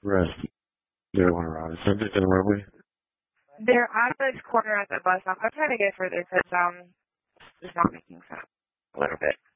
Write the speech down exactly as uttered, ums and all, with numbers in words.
Right. They don't want to ride. So just in the roadway? They're at this corner at the bus stop. I'm trying to get further because um, it's not making sense a little bit.